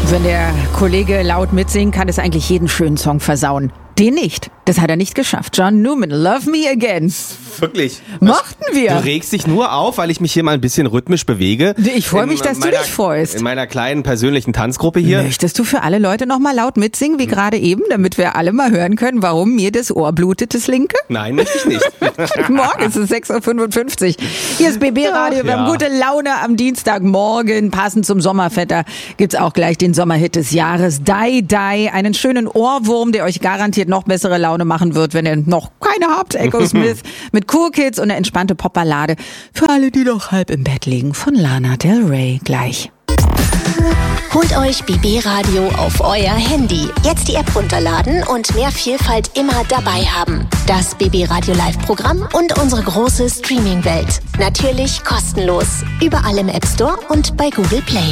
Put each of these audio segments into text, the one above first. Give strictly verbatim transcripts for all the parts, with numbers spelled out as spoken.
Wenn der Kollege laut mitsingt, kann es eigentlich jeden schönen Song versauen. Den nicht. Das hat er nicht geschafft. John Newman, Love Me Again. Wirklich. Mochten wir. Du regst dich nur auf, weil ich mich hier mal ein bisschen rhythmisch bewege. Ich freue mich, dass meiner, du dich freust. In meiner kleinen persönlichen Tanzgruppe hier. Möchtest du für alle Leute nochmal laut mitsingen, wie hm. gerade eben, damit wir alle mal hören können, warum mir das Ohr blutet, das linke? Nein, möchte ich nicht. Morgen ist es sechs Uhr fünfundfünfzig. Hier ist B B Radio. Wir ja. haben gute Laune am Dienstagmorgen. Passend zum Sommervetter gibt's auch gleich den Sommerhit des Jahres. Die, Die. Einen schönen Ohrwurm, der euch garantiert noch bessere Laune machen wird, wenn ihr noch keine habt. Echo Smith mit Cool Kids und eine entspannte Popballade für alle, die noch halb im Bett liegen, von Lana Del Rey. Gleich. Holt euch B B Radio auf euer Handy. Jetzt die App runterladen und mehr Vielfalt immer dabei haben. Das B B Radio Live-Programm und unsere große Streaming-Welt. Natürlich kostenlos. Überall im App Store und bei Google Play.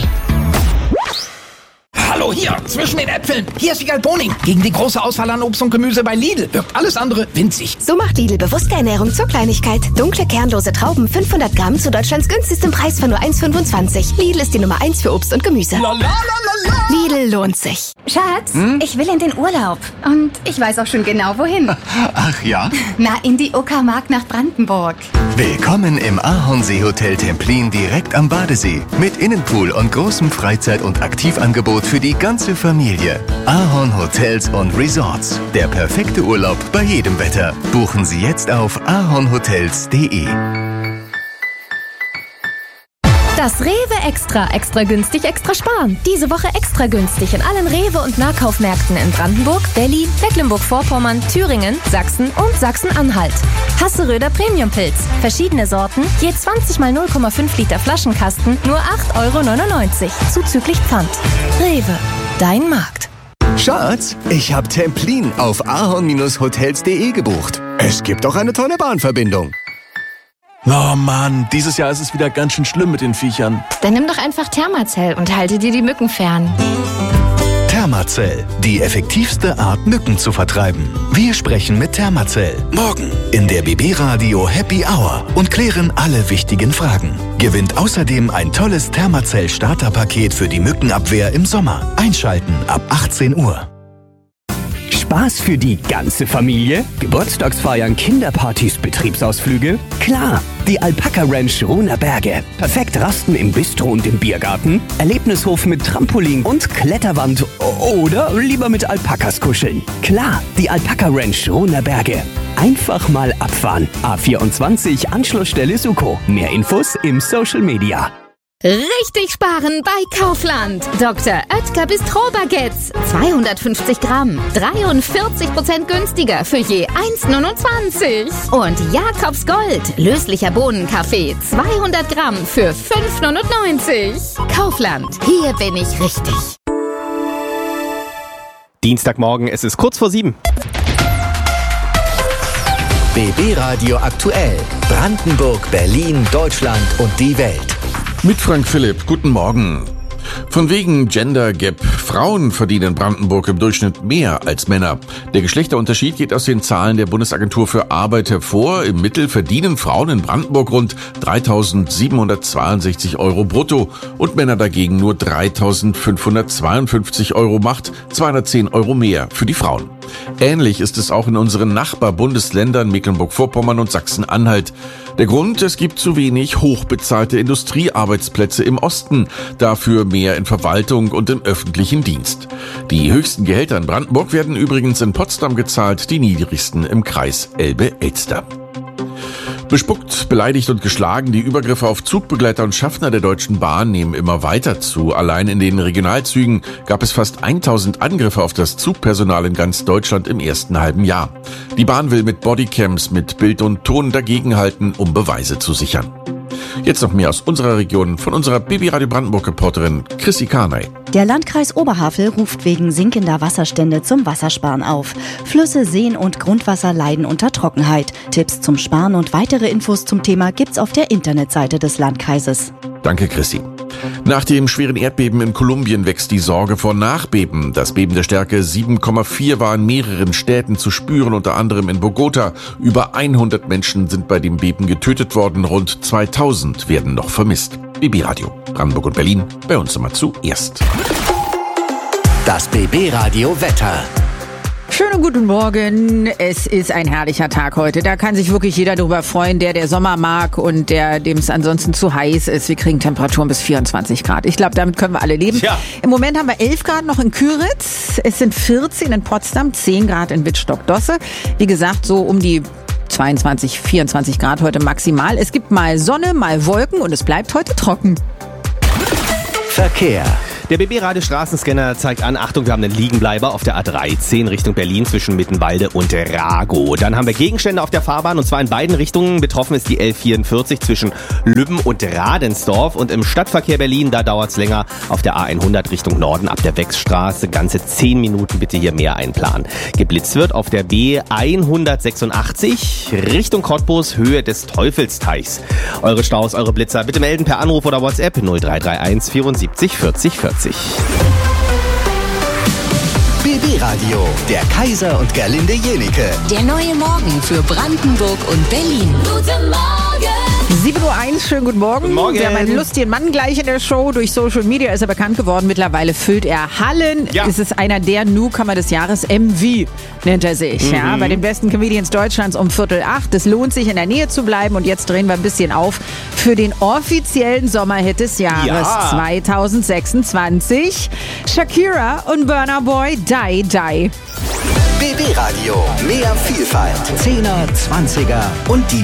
Hallo hier, zwischen den Äpfeln. Hier ist Wiegald Boning. Gegen die große Auswahl an Obst und Gemüse bei Lidl wirkt alles andere winzig. So macht Lidl bewusste Ernährung zur Kleinigkeit. Dunkle, kernlose Trauben, fünfhundert Gramm zu Deutschlands günstigstem Preis von nur eins Komma fünfundzwanzig. Lidl ist die Nummer eins für Obst und Gemüse. La, la, la, la, la. Lidl lohnt sich. Schatz, hm? ich will in den Urlaub. Und ich weiß auch schon genau, wohin. Ach ja? Na, in die Uckermark nach Brandenburg. Willkommen im Ahornsee-Hotel Templin direkt am Badesee. Mit Innenpool und großem Freizeit- und Aktivangebot für die ganze Familie. Ahorn Hotels und Resorts. Der perfekte Urlaub bei jedem Wetter. Buchen Sie jetzt auf ahornhotels punkt de. Das Rewe Extra. Extra günstig, extra sparen. Diese Woche extra günstig in allen Rewe- und Nahkaufmärkten in Brandenburg, Berlin, Mecklenburg-Vorpommern, Thüringen, Sachsen und Sachsen-Anhalt. Hasseröder Premiumpilz. Verschiedene Sorten, je zwanzig mal null Komma fünf Liter Flaschenkasten, nur acht Euro neunundneunzig. Zuzüglich Pfand. Rewe. Dein Markt. Schatz, ich hab Templin auf ahorn Bindestrich hotels punkt de gebucht. Es gibt auch eine tolle Bahnverbindung. Oh Mann, dieses Jahr ist es wieder ganz schön schlimm mit den Viechern. Dann nimm doch einfach Thermacell und halte dir die Mücken fern. Thermacell, die effektivste Art, Mücken zu vertreiben. Wir sprechen mit Thermacell. Morgen in der B B Radio Happy Hour und klären alle wichtigen Fragen. Gewinnt außerdem ein tolles Thermacell Starterpaket für die Mückenabwehr im Sommer. Einschalten ab achtzehn Uhr. Spaß für die ganze Familie? Geburtstagsfeiern, Kinderpartys, Betriebsausflüge? Klar, die Alpaka Ranch Ruhner Berge. Perfekt rasten im Bistro und im Biergarten, Erlebnishof mit Trampolin und Kletterwand oder lieber mit Alpakas kuscheln. Klar, die Alpaka Ranch Ruhner Berge. Einfach mal abfahren. A vierundzwanzig, Anschlussstelle Suko. Mehr Infos im Social Media. Richtig sparen bei Kaufland. Doktor Oetker Bistro-Baguettes. zweihundertfünfzig Gramm. dreiundvierzig Prozent günstiger für je eins Komma neunundzwanzig. Und Jakobs Gold. Löslicher Bohnenkaffee. zweihundert Gramm für fünf Komma neunundneunzig. Kaufland. Hier bin ich richtig. Dienstagmorgen, es ist kurz vor sieben. B B Radio aktuell. Brandenburg, Berlin, Deutschland und die Welt. Mit Frank Philipp, guten Morgen. Von wegen Gender Gap. Frauen verdienen in Brandenburg im Durchschnitt mehr als Männer. Der Geschlechterunterschied geht aus den Zahlen der Bundesagentur für Arbeit hervor. Im Mittel verdienen Frauen in Brandenburg rund dreitausendsiebenhundertzweiundsechzig Euro brutto und Männer dagegen nur dreitausendfünfhundertzweiundfünfzig Euro, macht zweihundertzehn Euro mehr für die Frauen. Ähnlich ist es auch in unseren Nachbarbundesländern Mecklenburg-Vorpommern und Sachsen-Anhalt. Der Grund, es gibt zu wenig hochbezahlte Industriearbeitsplätze im Osten, dafür mehr in Verwaltung und im öffentlichen Dienst. Die höchsten Gehälter in Brandenburg werden übrigens in Potsdam gezahlt, die niedrigsten im Kreis Elbe-Elster. Bespuckt, beleidigt und geschlagen, die Übergriffe auf Zugbegleiter und Schaffner der Deutschen Bahn nehmen immer weiter zu. Allein in den Regionalzügen gab es fast tausend Angriffe auf das Zugpersonal in ganz Deutschland im ersten halben Jahr. Die Bahn will mit Bodycams, mit Bild und Ton dagegenhalten, um Beweise zu sichern. Jetzt noch mehr aus unserer Region von unserer B B Radio Brandenburg-Reporterin Chrissy Karnay. Der Landkreis Oberhavel ruft wegen sinkender Wasserstände zum Wassersparen auf. Flüsse, Seen und Grundwasser leiden unter Trockenheit. Tipps zum Sparen und weitere Infos zum Thema gibt's auf der Internetseite des Landkreises. Danke, Chrissy. Nach dem schweren Erdbeben in Kolumbien wächst die Sorge vor Nachbeben. Das Beben der Stärke sieben Komma vier war in mehreren Städten zu spüren, unter anderem in Bogota. Über hundert Menschen sind bei dem Beben getötet worden, rund zweitausend werden noch vermisst. B B Radio, Brandenburg und Berlin, bei uns immer zuerst. Das B B Radio Wetter. Schönen guten Morgen. Es ist ein herrlicher Tag heute. Da kann sich wirklich jeder darüber freuen, der der Sommer mag und der dem es ansonsten zu heiß ist. Wir kriegen Temperaturen bis vierundzwanzig Grad. Ich glaube, damit können wir alle leben. Ja. Im Moment haben wir elf Grad noch in Küritz. Es sind vierzehn in Potsdam, zehn Grad in Wittstock-Dosse. Wie gesagt, so um die zweiundzwanzig, vierundzwanzig Grad heute maximal. Es gibt mal Sonne, mal Wolken und es bleibt heute trocken. Verkehr. Der B B-Radio Straßenscanner zeigt an, Achtung, wir haben einen Liegenbleiber auf der A dreizehn Richtung Berlin zwischen Mittenwalde und Ragow. Dann haben wir Gegenstände auf der Fahrbahn und zwar in beiden Richtungen. Betroffen ist die L vierundvierzig zwischen Lübben und Radensdorf. Und im Stadtverkehr Berlin, da dauert es länger auf der A hundert Richtung Norden ab der Wechsstraße. Ganze zehn Minuten, bitte hier mehr einplanen. Geblitzt wird auf der B hundertsechsundachtzig Richtung Cottbus, Höhe des Teufelsteichs. Eure Staus, eure Blitzer, bitte melden per Anruf oder WhatsApp null drei drei eins vierundsiebzig vierzig vierzig. B B Radio, der Kaiser und Gerlinde Jenicke. Der neue Morgen für Brandenburg und Berlin. Guten Morgen! sieben Uhr eins, schönen guten Morgen. Guten Morgen. Wir haben einen lustigen Mann gleich in der Show. Durch Social Media ist er bekannt geworden. Mittlerweile füllt er Hallen. Ja. Es ist einer der Newcomer des Jahres. M V nennt er sich. Mhm. Ja, bei den besten Comedians Deutschlands um Viertel acht. Es lohnt sich, in der Nähe zu bleiben. Und jetzt drehen wir ein bisschen auf für den offiziellen Sommerhit des Jahres Ja. zwanzig sechsundzwanzig. Shakira und Burna Boy, Die Die. B B Radio, mehr Vielfalt. Zehner, Zwanziger und die